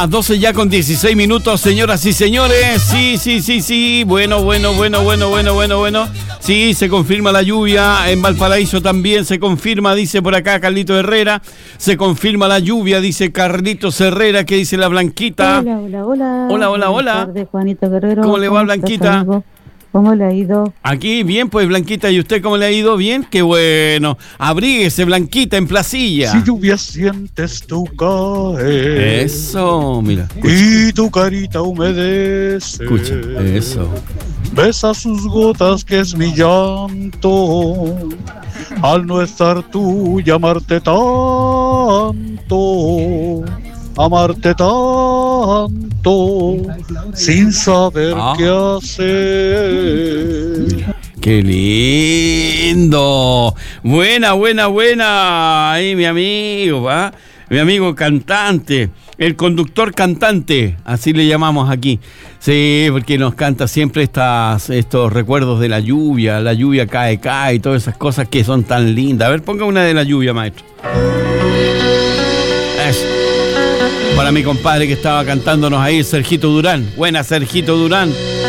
Las 12 ya con 16 minutos, señoras y señores. Sí. Bueno. Sí, se confirma la lluvia. En Valparaíso también se confirma, dice por acá Carlito Herrera. Se confirma la lluvia, dice Carlitos Herrera. ¿Qué dice la Blanquita? Hola. Hola. Buenas tardes, Juanito Guerrero. ¿Cómo le va, Blanquita? Estás, ¿cómo le ha ido? Aquí, bien, pues, Blanquita. ¿Y usted cómo le ha ido? Bien, qué bueno. Abríguese, Blanquita, en Placilla. Si lluvia sientes tú caer. Eso, mira. Y tu carita humedece. Escucha, eso. Besa sus gotas que es mi llanto. Al no estar tú y amarte tanto. Amarte tanto, sin saber qué hacer. ¡Qué lindo! Buena. Ahí mi amigo, ¿va? Mi amigo cantante, el conductor cantante, así le llamamos aquí. Sí, porque nos canta siempre estos recuerdos de la lluvia cae, y todas esas cosas que son tan lindas. A ver, ponga una de la lluvia, maestro. Eso. Para mi compadre que estaba cantándonos ahí, Sergito Durán. Buena, Sergito Durán.